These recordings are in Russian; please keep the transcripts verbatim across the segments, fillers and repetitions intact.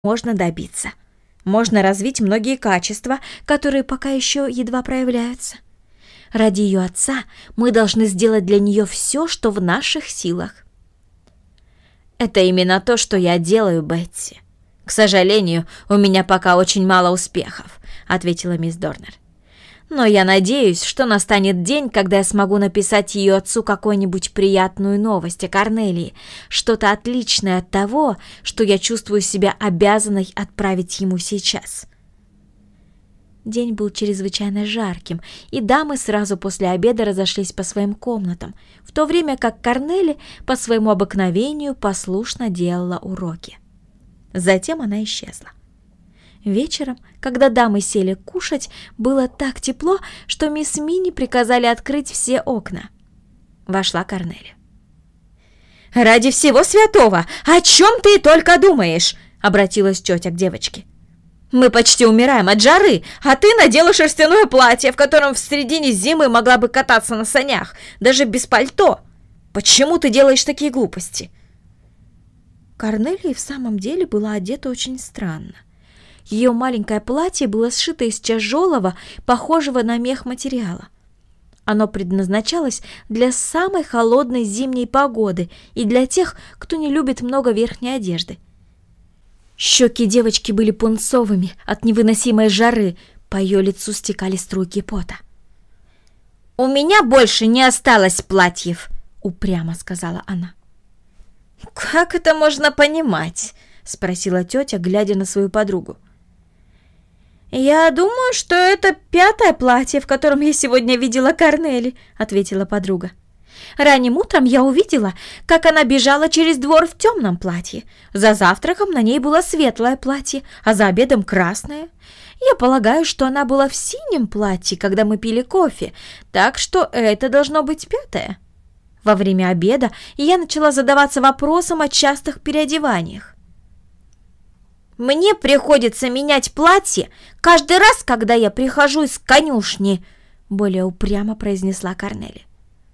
можно добиться. Можно развить многие качества, которые пока еще едва проявляются. Ради ее отца мы должны сделать для нее все, что в наших силах. Это именно то, что я делаю, Бетти. К сожалению, у меня пока очень мало успехов, ответила мисс Дорнер. Но я надеюсь, что настанет день, когда я смогу написать ее отцу какую-нибудь приятную новость о Корнелии, что-то отличное от того, что я чувствую себя обязанной отправить ему сейчас. День был чрезвычайно жарким, и дамы сразу после обеда разошлись по своим комнатам, в то время как Корнели по своему обыкновению послушно делала уроки. Затем она исчезла. Вечером, когда дамы сели кушать, было так тепло, что мисс Минни приказали открыть все окна. Вошла Корнели. «Ради всего святого! О чем ты только думаешь?» — обратилась тетя к девочке. «Мы почти умираем от жары, а ты надела шерстяное платье, в котором в середине зимы могла бы кататься на санях, даже без пальто. Почему ты делаешь такие глупости?» Корнелия в самом деле была одета очень странно. Ее маленькое платье было сшито из тяжелого, похожего на мех материала. Оно предназначалось для самой холодной зимней погоды и для тех, кто не любит много верхней одежды. Щеки девочки были пунцовыми от невыносимой жары, по ее лицу стекали струйки пота. «У меня больше не осталось платьев», — упрямо сказала она. «Как это можно понимать?» — спросила тетя, глядя на свою подругу. «Я думаю, что это пятое платье, в котором я сегодня видела Корнели», — ответила подруга. «Ранним утром я увидела, как она бежала через двор в темном платье. За завтраком на ней было светлое платье, а за обедом красное. Я полагаю, что она была в синем платье, когда мы пили кофе, так что это должно быть пятое». Во время обеда я начала задаваться вопросом о частых переодеваниях. «Мне приходится менять платье каждый раз, когда я прихожу из конюшни», — более упрямо произнесла Корнели.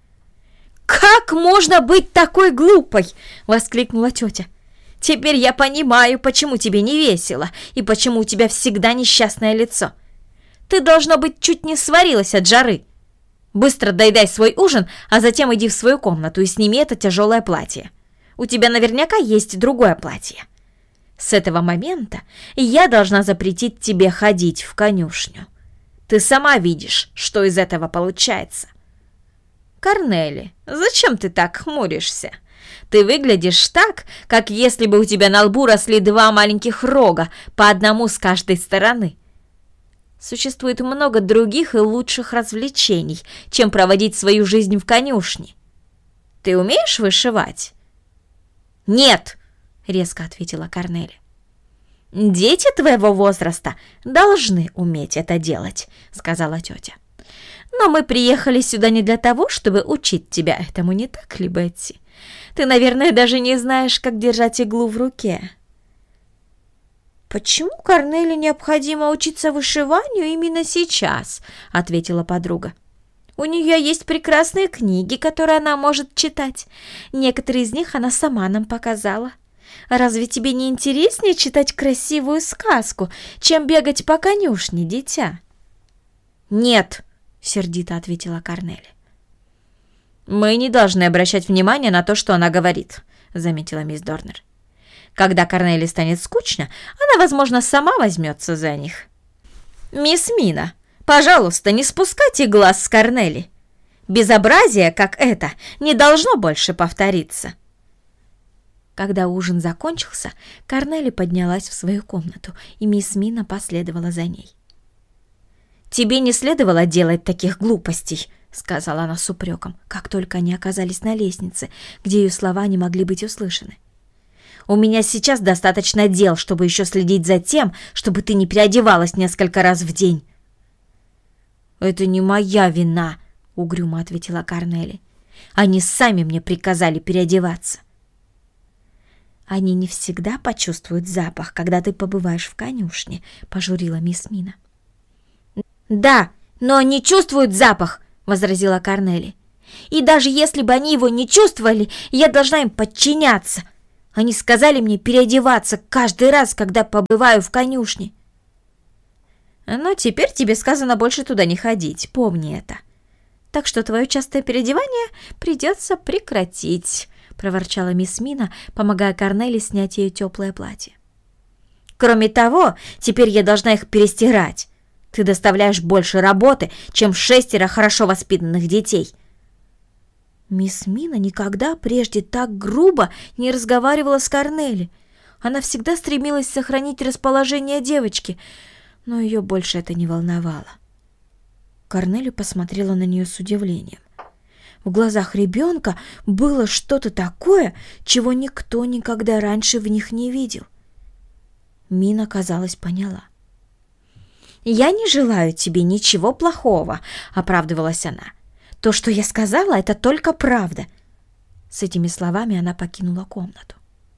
«Как можно быть такой глупой?» — воскликнула тетя. «Теперь я понимаю, почему тебе не весело и почему у тебя всегда несчастное лицо. Ты, должно быть, чуть не сварилась от жары. Быстро доедай свой ужин, а затем иди в свою комнату и сними это тяжелое платье. У тебя наверняка есть другое платье. С этого момента я должна запретить тебе ходить в конюшню. Ты сама видишь, что из этого получается». «Корнели, зачем ты так хмуришься? Ты выглядишь так, как если бы у тебя на лбу росли два маленьких рога, по одному с каждой стороны. Существует много других и лучших развлечений, чем проводить свою жизнь в конюшне. Ты умеешь вышивать?» «Нет!» — резко ответила Корнели. «Дети твоего возраста должны уметь это делать», — сказала тетя. «Но мы приехали сюда не для того, чтобы учить тебя этому, не так ли, Бетти? Ты, наверное, даже не знаешь, как держать иглу в руке». «Почему Корнели необходимо учиться вышиванию именно сейчас?» — ответила подруга. «У нее есть прекрасные книги, которые она может читать. Некоторые из них она сама нам показала. Разве тебе не интереснее читать красивую сказку, чем бегать по конюшне, дитя?» «Нет», — сердито ответила Корнели. «Мы не должны обращать внимание на то, что она говорит», — заметила мисс Дорнер. «Когда Корнели станет скучно, она, возможно, сама возьмется за них. Мисс Мина, пожалуйста, не спускайте глаз с Корнели. Безобразие, как это, не должно больше повториться». Когда ужин закончился, Корнели поднялась в свою комнату, и мисс Мина последовала за ней. «Тебе не следовало делать таких глупостей», — сказала она с упреком, как только они оказались на лестнице, где ее слова не могли быть услышаны. «У меня сейчас достаточно дел, чтобы еще следить за тем, чтобы ты не переодевалась несколько раз в день». «Это не моя вина», — угрюмо ответила Корнели. «Они сами мне приказали переодеваться». «Они не всегда почувствуют запах, когда ты побываешь в конюшне», — пожурила мисс Мина. «Да, но они чувствуют запах», — возразила Корнели. «И даже если бы они его не чувствовали, я должна им подчиняться. Они сказали мне переодеваться каждый раз, когда побываю в конюшне. Но теперь тебе сказано больше туда не ходить, помни это. Так что твое частое переодевание придется прекратить, проворчала мисс Мина, помогая Корнели снять ее теплое платье. Кроме того, теперь я должна их перестирать. Ты доставляешь больше работы, чем шестеро хорошо воспитанных детей. Мисс Мина никогда прежде так грубо не разговаривала с Корнели. Она всегда стремилась сохранить расположение девочки, но ее больше это не волновало. Корнели посмотрела на нее с удивлением. В глазах ребенка было что-то такое, чего никто никогда раньше в них не видел. Мина, казалось, поняла. «Я не желаю тебе ничего плохого», — оправдывалась она. «То, что я сказала, это только правда». С этими словами она покинула комнату.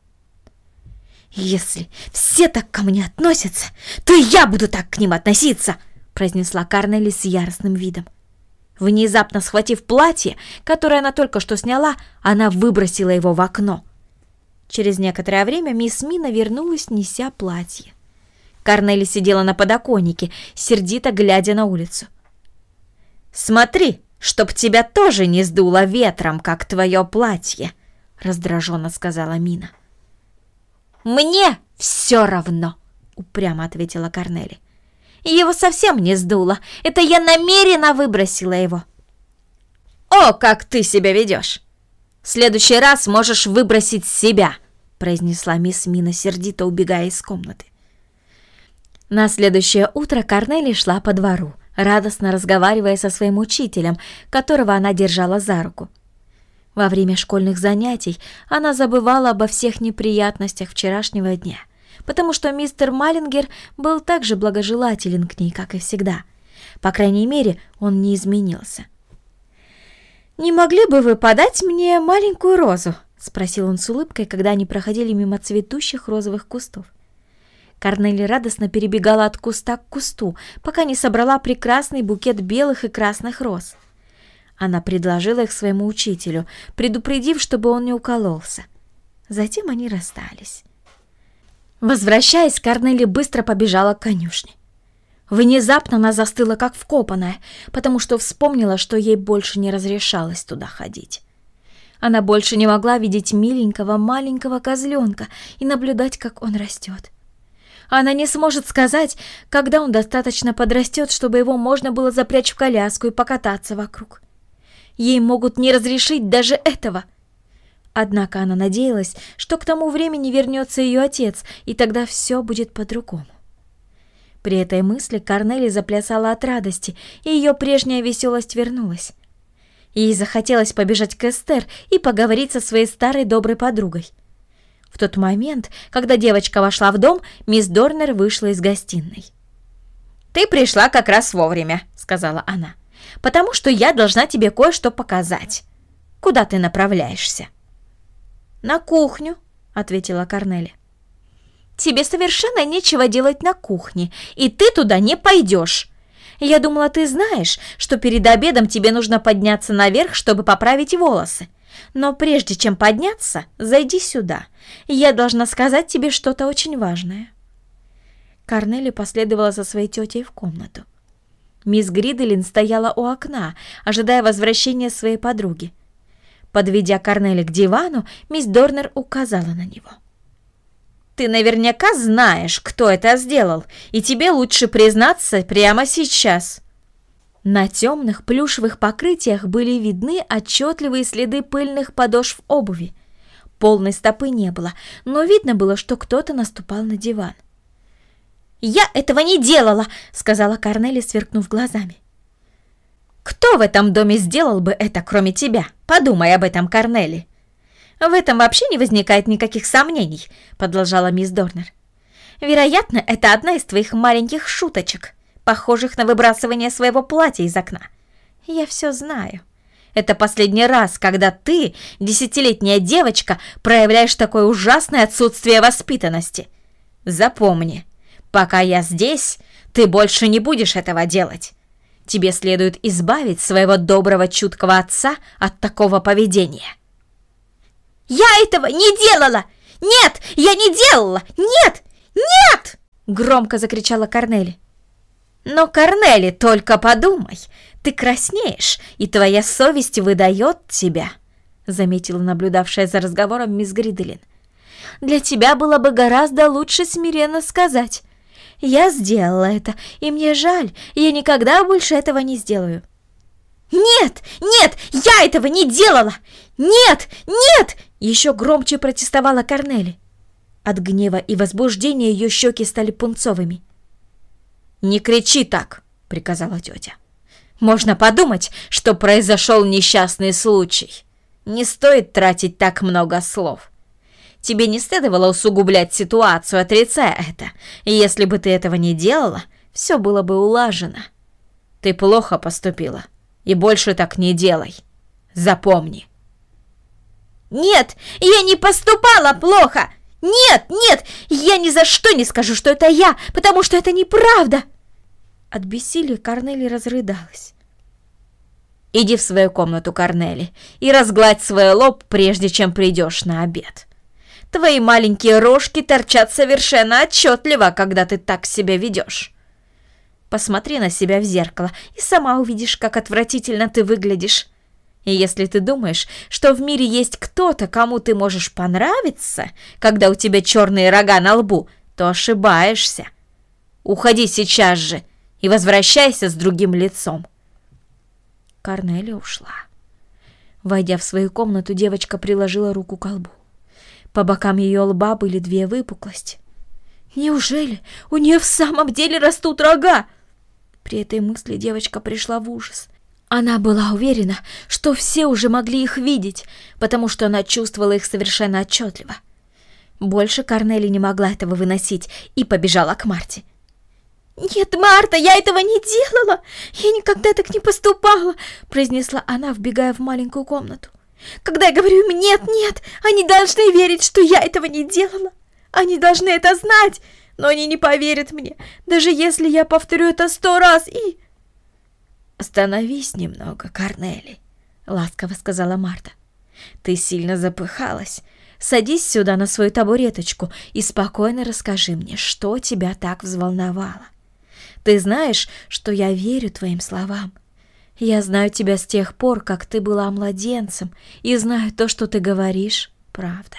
«Если все так ко мне относятся, то и я буду так к ним относиться», — произнесла Корнели с яростным видом. Внезапно схватив платье, которое она только что сняла, она выбросила его в окно. Через некоторое время мисс Мина вернулась, неся платье. Корнели сидела на подоконнике, сердито глядя на улицу. «Смотри, чтоб тебя тоже не сдуло ветром, как твое платье», — раздраженно сказала Мина. «Мне все равно», — упрямо ответила Корнели. «Его совсем не сдуло. Это я намеренно выбросила его». «О, как ты себя ведешь! В следующий раз можешь выбросить себя», — произнесла мисс Мина, сердито убегая из комнаты. На следующее утро Корнели шла по двору, радостно разговаривая со своим учителем, которого она держала за руку. Во время школьных занятий она забывала обо всех неприятностях вчерашнего дня, потому что мистер Маллингер был так же благожелателен к ней, как и всегда. По крайней мере, он не изменился. «Не могли бы вы подать мне маленькую розу?» — спросил он с улыбкой, когда они проходили мимо цветущих розовых кустов. Корнели радостно перебегала от куста к кусту, пока не собрала прекрасный букет белых и красных роз. Она предложила их своему учителю, предупредив, чтобы он не укололся. Затем они расстались. Возвращаясь, Корнели быстро побежала к конюшне. Внезапно она застыла, как вкопанная, потому что вспомнила, что ей больше не разрешалось туда ходить. Она больше не могла видеть миленького маленького козленка и наблюдать, как он растет. Она не сможет сказать, когда он достаточно подрастет, чтобы его можно было запрячь в коляску и покататься вокруг. Ей могут не разрешить даже этого. Однако она надеялась, что к тому времени вернется ее отец, и тогда все будет по-другому. При этой мысли Корнели заплясала от радости, и ее прежняя веселость вернулась. Ей захотелось побежать к Эстер и поговорить со своей старой доброй подругой. В тот момент, когда девочка вошла в дом, мисс Дорнер вышла из гостиной. «Ты пришла как раз вовремя», — сказала она, «потому что я должна тебе кое-что показать. Куда ты направляешься?» «На кухню», — ответила Корнели. «Тебе совершенно нечего делать на кухне, и ты туда не пойдешь. Я думала, ты знаешь, что перед обедом тебе нужно подняться наверх, чтобы поправить волосы. Но прежде чем подняться, зайди сюда. Я должна сказать тебе что-то очень важное». Корнели последовала за своей тетей в комнату. Мисс Гриделин стояла у окна, ожидая возвращения своей подруги. Подведя Корнели к дивану, мисс Дорнер указала на него. «Ты наверняка знаешь, кто это сделал, и тебе лучше признаться прямо сейчас». На темных плюшевых покрытиях были видны отчетливые следы пыльных подошв обуви. Полной стопы не было, но видно было, что кто-то наступал на диван. «Я этого не делала!» — сказала Корнели, сверкнув глазами. «Кто в этом доме сделал бы это, кроме тебя? Подумай об этом, Корнели!» «В этом вообще не возникает никаких сомнений», — продолжала мисс Дорнер. «Вероятно, это одна из твоих маленьких шуточек, похожих на выбрасывание своего платья из окна. Я все знаю. Это последний раз, когда ты, десятилетняя девочка, проявляешь такое ужасное отсутствие воспитанности. Запомни, пока я здесь, ты больше не будешь этого делать. Тебе следует избавить своего доброго, чуткого отца от такого поведения». «Я этого не делала! Нет! Я не делала! Нет! Нет!» Громко закричала Корнели. «Но, Корнели, только подумай, ты краснеешь, и твоя совесть выдает тебя», заметила наблюдавшая за разговором мисс Гриделин. «Для тебя было бы гораздо лучше смиренно сказать: я сделала это, и мне жаль, я никогда больше этого не сделаю». «Нет, нет, я этого не делала! Нет, нет!» Еще громче протестовала Корнели. От гнева и возбуждения ее щеки стали пунцовыми. «Не кричи так!» — приказала тетя. «Можно подумать, что произошел несчастный случай. Не стоит тратить так много слов. Тебе не следовало усугублять ситуацию, отрицая это. И если бы ты этого не делала, все было бы улажено. Ты плохо поступила, и больше так не делай. Запомни». «Нет, я не поступала плохо! Нет, нет, я ни за что не скажу, что это я, потому что это неправда!» От бессилия Корнели разрыдалась. «Иди в свою комнату, Корнели, и разгладь свой лоб, прежде чем придешь на обед. Твои маленькие рожки торчат совершенно отчетливо, когда ты так себя ведешь. Посмотри на себя в зеркало, и сама увидишь, как отвратительно ты выглядишь. И если ты думаешь, что в мире есть кто-то, кому ты можешь понравиться, когда у тебя черные рога на лбу, то ошибаешься. Уходи сейчас же и возвращайся с другим лицом». Корнели ушла. Войдя в свою комнату, девочка приложила руку к лбу. По бокам ее лба были две выпуклости. Неужели у нее в самом деле растут рога? При этой мысли девочка пришла в ужас. Она была уверена, что все уже могли их видеть, потому что она чувствовала их совершенно отчетливо. Больше Корнели не могла этого выносить и побежала к Марте. «Нет, Марта, я этого не делала! Я никогда так не поступала!» произнесла она, вбегая в маленькую комнату. «Когда я говорю им «нет, нет», они должны верить, что я этого не делала. Они должны это знать, но они не поверят мне, даже если я повторю это сто раз и...» «Остановись немного, Корнели», — ласково сказала Марта. «Ты сильно запыхалась. Садись сюда на свою табуреточку и спокойно расскажи мне, что тебя так взволновало. Ты знаешь, что я верю твоим словам. Я знаю тебя с тех пор, как ты была младенцем, и знаю, то, что ты говоришь, правда».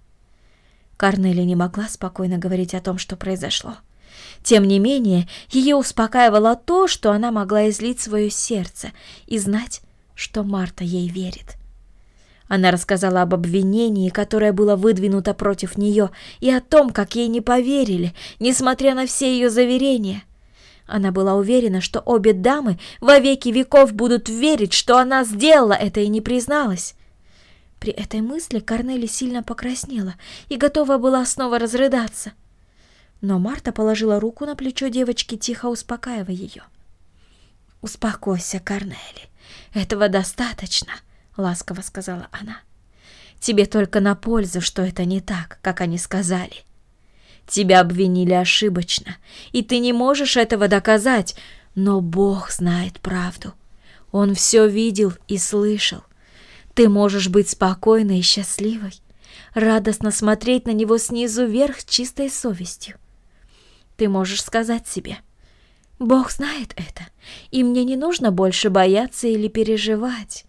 Корнели не могла спокойно говорить о том, что произошло. Тем не менее, ее успокаивало то, что она могла излить свое сердце и знать, что Марта ей верит. Она рассказала об обвинении, которое было выдвинуто против нее, и о том, как ей не поверили, несмотря на все ее заверения. Она была уверена, что обе дамы во веки веков будут верить, что она сделала это и не призналась. При этой мысли Корнели сильно покраснела и готова была снова разрыдаться. Но Марта положила руку на плечо девочки, тихо успокаивая ее. «Успокойся, Корнели, этого достаточно», — ласково сказала она. «Тебе только на пользу, что это не так, как они сказали. Тебя обвинили ошибочно, и ты не можешь этого доказать, но Бог знает правду. Он все видел и слышал. Ты можешь быть спокойной и счастливой, радостно смотреть на него снизу вверх с чистой совестью. Ты можешь сказать себе: Бог знает это, и мне не нужно больше бояться или переживать.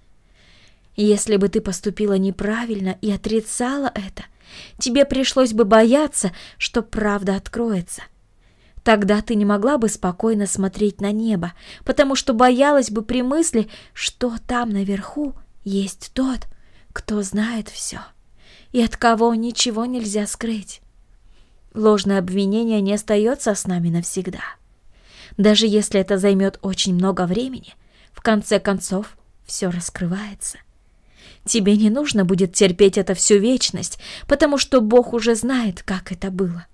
Если бы ты поступила неправильно и отрицала это, тебе пришлось бы бояться, что правда откроется. Тогда ты не могла бы спокойно смотреть на небо, потому что боялась бы при мысли, что там наверху есть тот, кто знает все, и от кого ничего нельзя скрыть. Ложное обвинение не остается с нами навсегда. Даже если это займет очень много времени, в конце концов все раскрывается. Тебе не нужно будет терпеть это всю вечность, потому что Бог уже знает, как это было.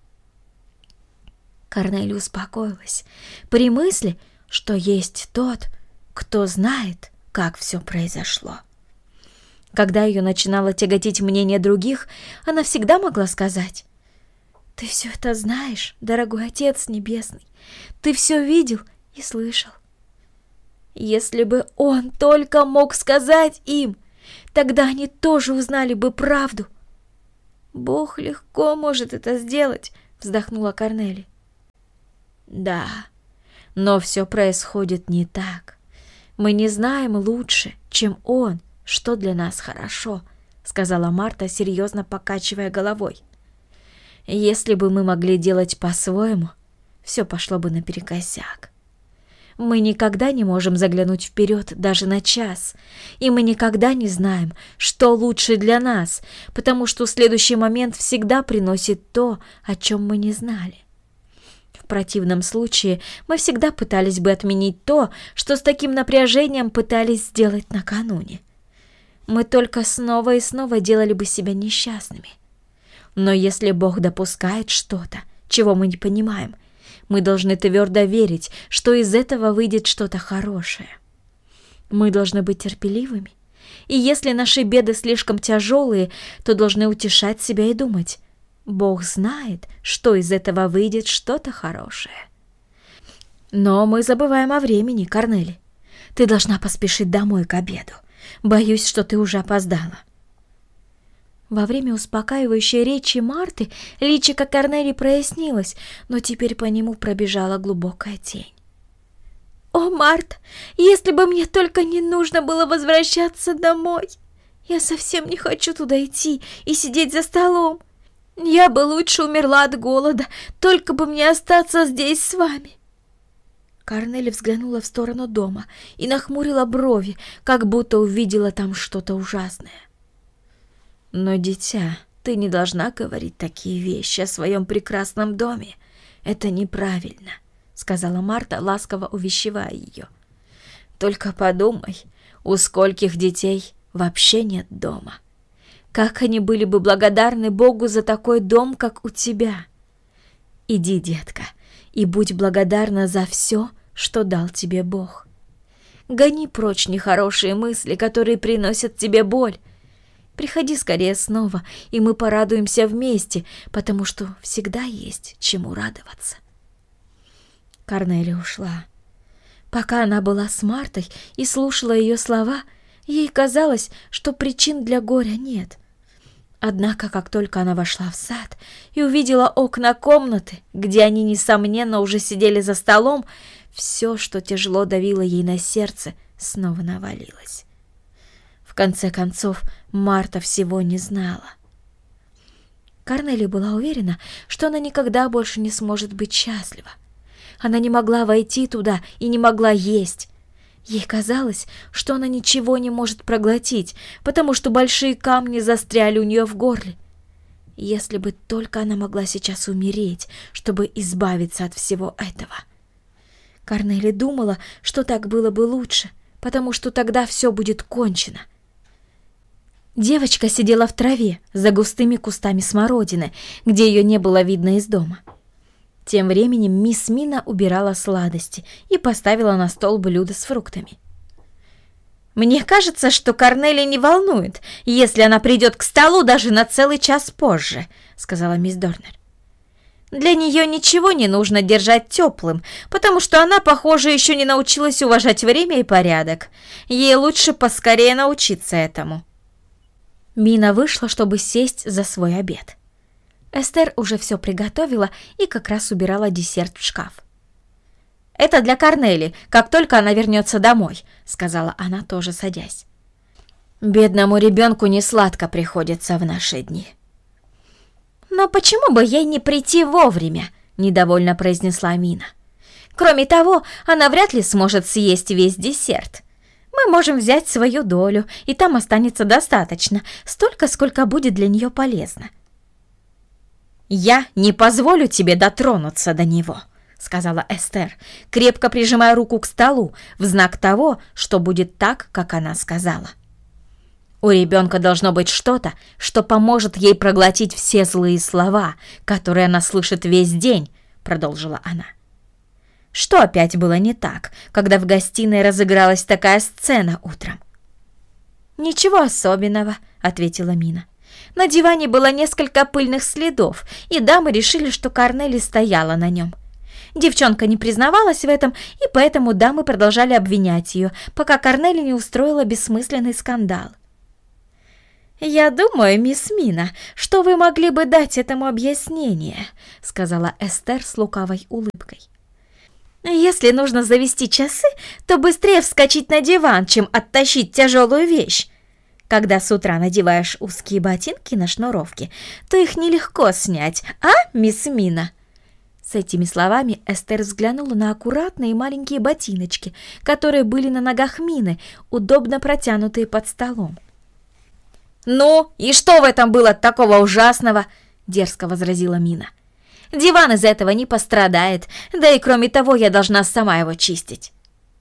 Корнели успокоилась при мысли, что есть тот, кто знает, как все произошло. Когда ее начинало тяготить мнение других, она всегда могла сказать: «Ты все это знаешь, дорогой Отец Небесный, ты все видел и слышал». Если бы он только мог сказать им, тогда они тоже узнали бы правду. Бог легко может это сделать, вздохнула Корнели. Да, но все происходит не так. Мы не знаем лучше, чем Он, что для нас хорошо, сказала Марта, серьезно покачивая головой. Если бы мы могли делать по-своему, все пошло бы наперекосяк. Мы никогда не можем заглянуть вперед даже на час, и мы никогда не знаем, что лучше для нас, потому что следующий момент всегда приносит то, о чем мы не знали. В противном случае мы всегда пытались бы отменить то, что с таким напряжением пытались сделать накануне. Мы только снова и снова делали бы себя несчастными. Но если Бог допускает что-то, чего мы не понимаем, мы должны твердо верить, что из этого выйдет что-то хорошее. Мы должны быть терпеливыми, и если наши беды слишком тяжелые, то должны утешать себя и думать: Бог знает, что из этого выйдет что-то хорошее. Но мы забываем о времени, Корнели. Ты должна поспешить домой к обеду. Боюсь, что ты уже опоздала. Во время успокаивающей речи Марты личико Корнели прояснилось, но теперь по нему пробежала глубокая тень. «О, Марта, если бы мне только не нужно было возвращаться домой! Я совсем не хочу туда идти и сидеть за столом. Я бы лучше умерла от голода, только бы мне остаться здесь с вами!» Корнели взглянула в сторону дома и нахмурила брови, как будто увидела там что-то ужасное. «Но, дитя, ты не должна говорить такие вещи о своем прекрасном доме. Это неправильно», — сказала Марта, ласково увещевая ее. «Только подумай, у скольких детей вообще нет дома. Как они были бы благодарны Богу за такой дом, как у тебя. Иди, детка, и будь благодарна за все, что дал тебе Бог. Гони прочь нехорошие мысли, которые приносят тебе боль. Приходи скорее снова, и мы порадуемся вместе, потому что всегда есть чему радоваться». Корнели ушла. Пока она была с Мартой и слушала ее слова, ей казалось, что причин для горя нет. Однако, как только она вошла в сад и увидела окна комнаты, где они, несомненно, уже сидели за столом, все, что тяжело давило ей на сердце, снова навалилось. В конце концов, Марта всего не знала. Корнели была уверена, что она никогда больше не сможет быть счастлива. Она не могла войти туда и не могла есть. Ей казалось, что она ничего не может проглотить, потому что большие камни застряли у нее в горле. Если бы только она могла сейчас умереть, чтобы избавиться от всего этого. Корнели думала, что так было бы лучше, потому что тогда все будет кончено. Девочка сидела в траве за густыми кустами смородины, где ее не было видно из дома. Тем временем мисс Мина убирала сладости и поставила на стол блюдо с фруктами. «Мне кажется, что Корнели не волнует, если она придет к столу даже на целый час позже», — сказала мисс Дорнер. «Для нее ничего не нужно держать теплым, потому что она, похоже, еще не научилась уважать время и порядок. Ей лучше поскорее научиться этому». Мина вышла, чтобы сесть за свой обед. Эстер уже все приготовила и как раз убирала десерт в шкаф. «Это для Корнели, как только она вернется домой», — сказала она, тоже садясь. «Бедному ребенку несладко приходится в наши дни». «Но почему бы ей не прийти вовремя?» — недовольно произнесла Мина. «Кроме того, она вряд ли сможет съесть весь десерт. Мы можем взять свою долю, и там останется достаточно, столько, сколько будет для нее полезно». «Я не позволю тебе дотронуться до него», — сказала Эстер, крепко прижимая руку к столу в знак того, что будет так, как она сказала. «У ребенка должно быть что-то, что поможет ей проглотить все злые слова, которые она слышит весь день», — продолжила она. «Что опять было не так, когда в гостиной разыгралась такая сцена утром?» «Ничего особенного», — ответила Мина. «На диване было несколько пыльных следов, и дамы решили, что Корнели стояла на нем. Девчонка не признавалась в этом, и поэтому дамы продолжали обвинять ее, пока Корнели не устроила бессмысленный скандал. «Я думаю, мисс Мина, что вы могли бы дать этому объяснение», — сказала Эстер с лукавой улыбкой. «Если нужно завести часы, то быстрее вскочить на диван, чем оттащить тяжелую вещь. Когда с утра надеваешь узкие ботинки на шнуровке, то их нелегко снять, а, мисс Мина?» С этими словами Эстер взглянула на аккуратные маленькие ботиночки, которые были на ногах Мины, удобно протянутые под столом. «Ну, и что в этом было такого ужасного?» — дерзко возразила Мина. «Диван из этого не пострадает, да и кроме того я должна сама его чистить».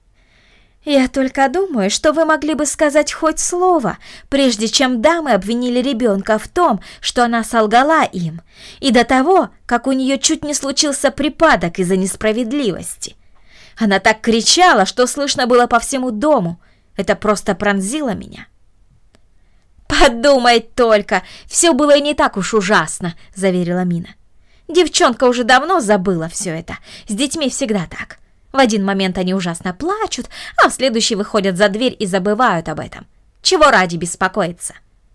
«Я только думаю, что вы могли бы сказать хоть слово, прежде чем дамы обвинили ребенка в том, что она солгала им, и до того, как у нее чуть не случился припадок из-за несправедливости. Она так кричала, что слышно было по всему дому. Это просто пронзило меня». «Подумай только, все было и не так уж ужасно», — заверила Мина. «Девчонка уже давно забыла все это. С детьми всегда так. В один момент они ужасно плачут, а в следующий выходят за дверь и забывают об этом. Чего ради беспокоиться?»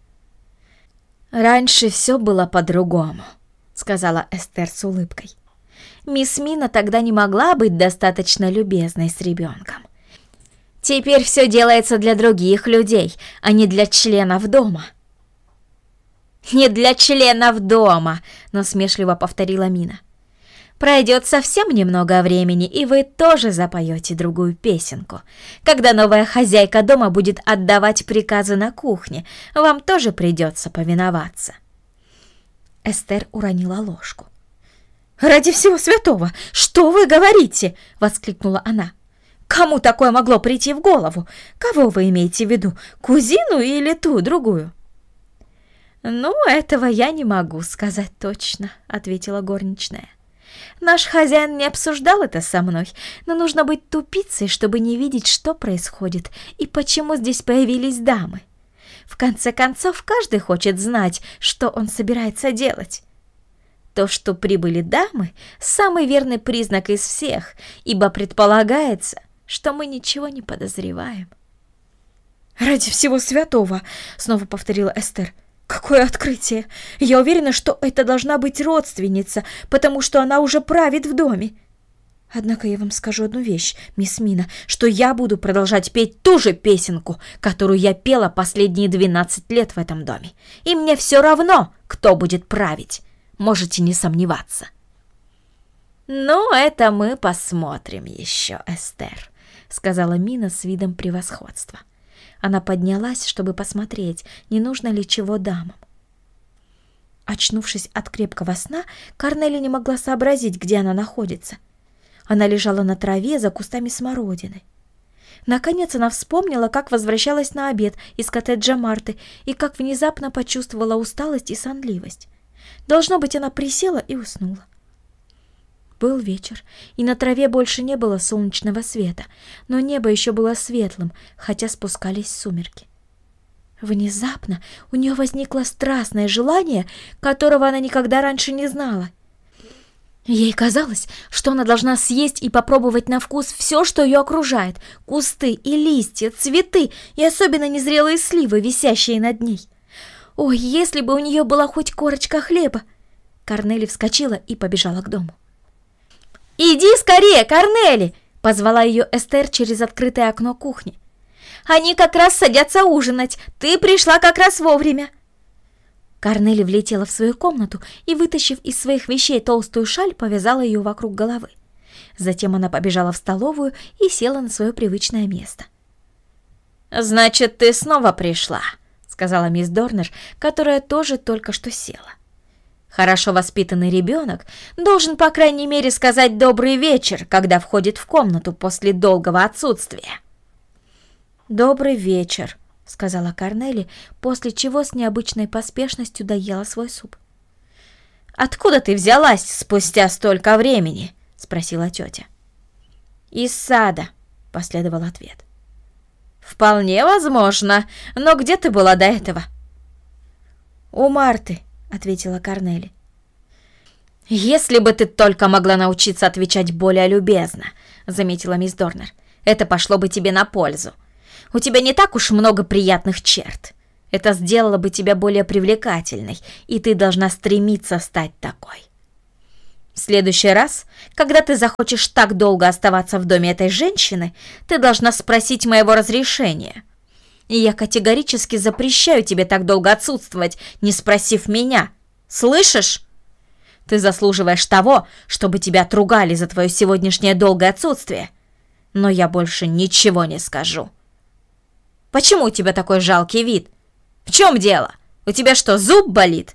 «Раньше все было по-другому», — сказала Эстер с улыбкой. «Мисс Мина тогда не могла быть достаточно любезной с ребенком. Теперь все делается для других людей, а не для членов дома». «Не для членов дома», — насмешливо повторила Мина. «Пройдет совсем немного времени, и вы тоже запоете другую песенку. Когда новая хозяйка дома будет отдавать приказы на кухне, вам тоже придется повиноваться». Эстер уронила ложку. «Ради всего святого, что вы говорите?» — воскликнула она. «Кому такое могло прийти в голову? Кого вы имеете в виду, кузину или ту, другую?» «Ну, этого я не могу сказать точно», — ответила горничная. «Наш хозяин не обсуждал это со мной, но нужно быть тупицей, чтобы не видеть, что происходит и почему здесь появились дамы. В конце концов, каждый хочет знать, что он собирается делать. То, что прибыли дамы, самый верный признак из всех, ибо предполагается, что мы ничего не подозреваем». «Ради всего святого!» — снова повторила Эстер. «Какое открытие! Я уверена, что это должна быть родственница, потому что она уже правит в доме. Однако я вам скажу одну вещь, мисс Мина, что я буду продолжать петь ту же песенку, которую я пела последние двенадцать лет в этом доме. И мне все равно, кто будет править. Можете не сомневаться». «Ну, это мы посмотрим еще, Эстер», — сказала Мина с видом превосходства. Она поднялась, чтобы посмотреть, не нужно ли чего дамам. Очнувшись от крепкого сна, Корнелия не могла сообразить, где она находится. Она лежала на траве за кустами смородины. Наконец она вспомнила, как возвращалась на обед из коттеджа Марты и как внезапно почувствовала усталость и сонливость. Должно быть, она присела и уснула. Был вечер, и на траве больше не было солнечного света, но небо еще было светлым, хотя спускались сумерки. Внезапно у нее возникло страстное желание, которого она никогда раньше не знала. Ей казалось, что она должна съесть и попробовать на вкус все, что ее окружает: кусты и листья, цветы и особенно незрелые сливы, висящие над ней. Ой, если бы у нее была хоть корочка хлеба! Корнели вскочила и побежала к дому. «Иди скорее, Корнели!» — позвала ее Эстер через открытое окно кухни. «Они как раз садятся ужинать. Ты пришла как раз вовремя». Корнели влетела в свою комнату и, вытащив из своих вещей толстую шаль, повязала ее вокруг головы. Затем она побежала в столовую и села на свое привычное место. «Значит, ты снова пришла», — сказала мисс Дорнер, которая тоже только что села. «Хорошо воспитанный ребенок должен, по крайней мере, сказать «добрый вечер», когда входит в комнату после долгого отсутствия». «Добрый вечер», — сказала Корнели, после чего с необычной поспешностью доела свой суп. «Откуда ты взялась спустя столько времени?» — спросила тетя. «Из сада», — последовал ответ. «Вполне возможно, но где ты была до этого?» «У Марты», — ответила Корнели. «Если бы ты только могла научиться отвечать более любезно», — заметила мисс Дорнер, — «это пошло бы тебе на пользу. У тебя не так уж много приятных черт. Это сделало бы тебя более привлекательной, и ты должна стремиться стать такой. В следующий раз, когда ты захочешь так долго оставаться в доме этой женщины, ты должна спросить моего разрешения. И я категорически запрещаю тебе так долго отсутствовать, не спросив меня. Слышишь? Ты заслуживаешь того, чтобы тебя отругали за твое сегодняшнее долгое отсутствие. Но я больше ничего не скажу. Почему у тебя такой жалкий вид? В чем дело? У тебя что, зуб болит?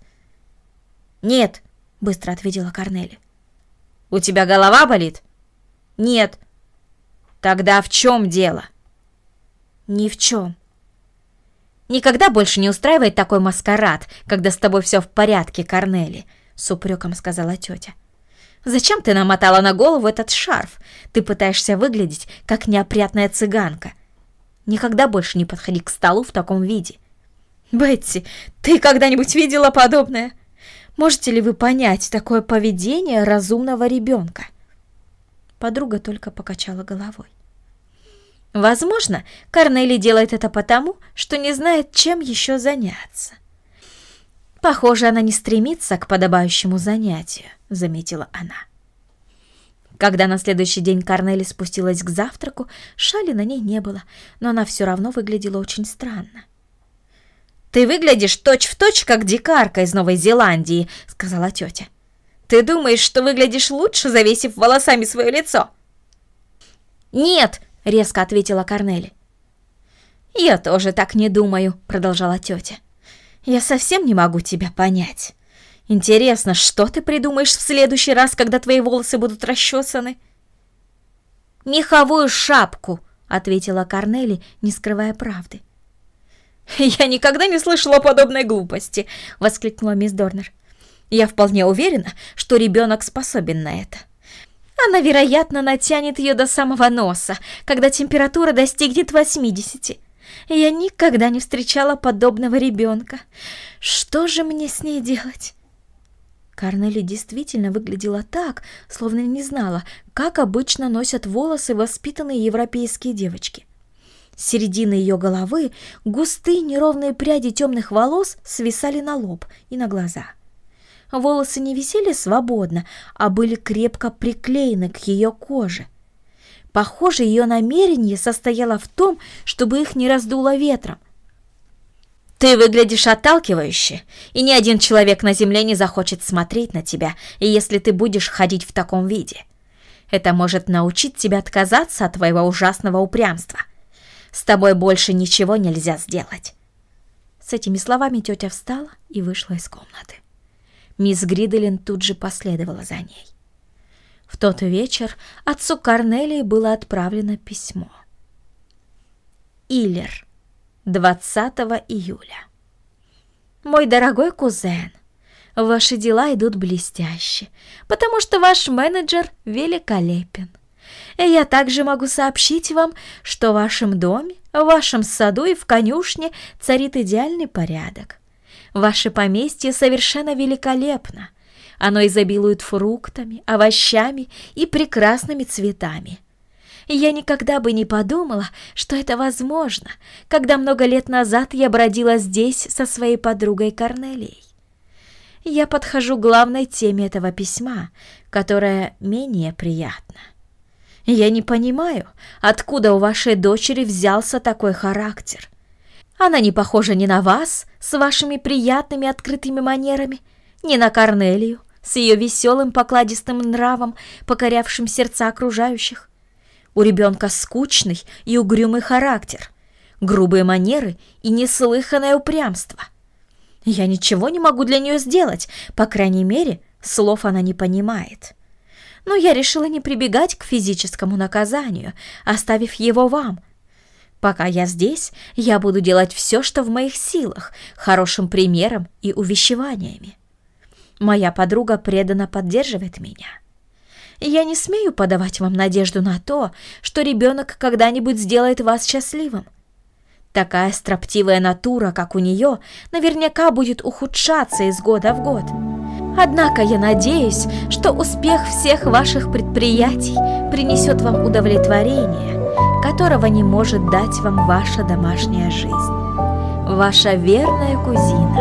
Нет, быстро ответила Корнели. У тебя голова болит? Нет. Тогда в чем дело? Ни в чем. Никогда больше не устраивай такой маскарад, когда с тобой все в порядке, Корнели, с упреком сказала тетя. Зачем ты намотала на голову этот шарф? Ты пытаешься выглядеть, как неопрятная цыганка. Никогда больше не подходи к столу в таком виде. Бетти, ты когда-нибудь видела подобное? Можете ли вы понять такое поведение разумного ребенка? Подруга только покачала головой. Возможно, Корнели делает это потому, что не знает, чем еще заняться. Похоже, она не стремится к подобающему занятию, заметила она. Когда на следующий день Корнели спустилась к завтраку, шали на ней не было, но она все равно выглядела очень странно. «Ты выглядишь точь-в-точь, как дикарка из Новой Зеландии», — сказала тетя. «Ты думаешь, что выглядишь лучше, завесив волосами свое лицо?» «Нет», — резко ответила Корнели. «Я тоже так не думаю», — продолжала тетя. «Я совсем не могу тебя понять. Интересно, что ты придумаешь в следующий раз, когда твои волосы будут расчесаны?» «Меховую шапку», — ответила Корнели, не скрывая правды. «Я никогда не слышала подобной глупости!» — воскликнула мисс Дорнер. «Я вполне уверена, что ребенок способен на это. Она, вероятно, натянет ее до самого носа, когда температура достигнет восьмидесяти. Я никогда не встречала подобного ребенка. Что же мне с ней делать?» Корнели действительно выглядела так, словно не знала, как обычно носят волосы воспитанные европейские девочки. С середины ее головы густые неровные пряди темных волос свисали на лоб и на глаза. Волосы не висели свободно, а были крепко приклеены к ее коже. Похоже, ее намерение состояло в том, чтобы их не раздуло ветром. «Ты выглядишь отталкивающе, и ни один человек на земле не захочет смотреть на тебя, если ты будешь ходить в таком виде. Это может научить тебя отказаться от твоего ужасного упрямства. С тобой больше ничего нельзя сделать». С этими словами тетя встала и вышла из комнаты. Мисс Гриделин тут же последовала за ней. В тот вечер отцу Корнелии было отправлено письмо. Иллер, двадцатого июля. Мой дорогой кузен, ваши дела идут блестяще, потому что ваш менеджер великолепен. И я также могу сообщить вам, что в вашем доме, в вашем саду и в конюшне царит идеальный порядок. Ваше поместье совершенно великолепно. Оно изобилует фруктами, овощами и прекрасными цветами. Я никогда бы не подумала, что это возможно, когда много лет назад я бродила здесь со своей подругой Корнелией. Я подхожу к главной теме этого письма, которая менее приятна. Я не понимаю, откуда у вашей дочери взялся такой характер. Она не похожа ни на вас с вашими приятными открытыми манерами, ни на Корнелию с ее веселым покладистым нравом, покорявшим сердца окружающих. У ребенка скучный и угрюмый характер, грубые манеры и неслыханное упрямство. Я ничего не могу для нее сделать, по крайней мере, слов она не понимает. Но я решила не прибегать к физическому наказанию, оставив его вам. Пока я здесь, я буду делать все, что в моих силах, хорошим примером и увещеваниями. Моя подруга преданно поддерживает меня. Я не смею подавать вам надежду на то, что ребенок когда-нибудь сделает вас счастливым. Такая строптивая натура, как у нее, наверняка будет ухудшаться из года в год. Однако я надеюсь, что успех всех ваших предприятий принесет вам удовлетворение, которого не может дать вам ваша домашняя жизнь. Ваша верная кузина.